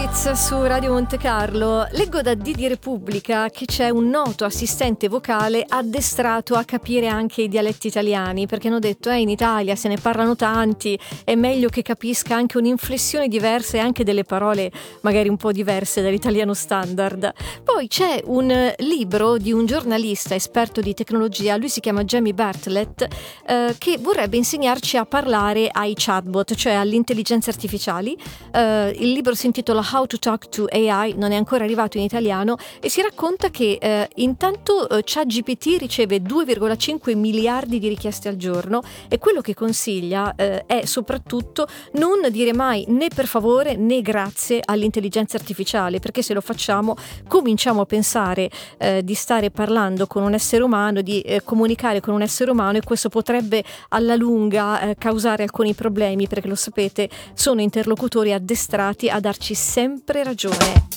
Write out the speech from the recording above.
Ritz su Radio Monte Carlo. Leggo da Didi Repubblica che c'è un noto assistente vocale addestrato a capire anche i dialetti italiani, perché hanno detto in Italia se ne parlano tanti, è meglio che capisca anche un'inflessione diversa e anche delle parole magari un po' diverse dall'italiano standard. Poi c'è un libro di un giornalista esperto di tecnologia, lui si chiama Jamie Bartlett, che vorrebbe insegnarci a parlare ai chatbot, cioè alle intelligenze artificiali. Il libro si intitola How to Talk to AI, non è ancora arrivato in italiano, e si racconta che intanto ChatGPT riceve 2,5 miliardi di richieste al giorno e quello che consiglia è soprattutto non dire mai né per favore né grazie all'intelligenza artificiale, perché se lo facciamo cominciamo a pensare di stare parlando con un essere umano, di comunicare con un essere umano, e questo potrebbe alla lunga causare alcuni problemi, perché lo sapete, sono interlocutori addestrati a darci sempre ragione.